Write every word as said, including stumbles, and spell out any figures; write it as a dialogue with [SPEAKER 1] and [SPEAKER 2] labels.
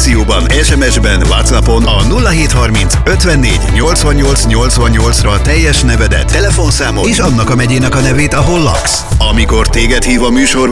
[SPEAKER 1] kommunikációban, es em es-ben, WhatsAppon a nulla hétszázharminc ötvennégy nyolcvannyolc nyolcvannyolcra teljes nevedet, telefonszámot és annak a megyének a nevét, ahol laksz. Amikor téged hív a műsor